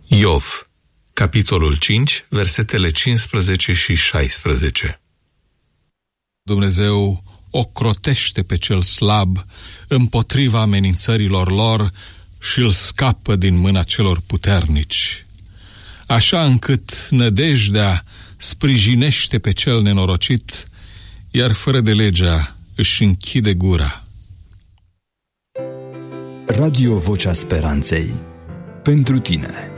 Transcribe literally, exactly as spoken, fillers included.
Iov, capitolul cinci, versetele cincisprezece și șaisprezece. Dumnezeu ocrotește pe cel slab împotriva amenințărilor lor și îl scapă din mâna celor puternici, așa încât nădejdea sprijinește pe cel nenorocit, iar fără de legea își închide gura. Radio Vocea Speranței. Pentru tine.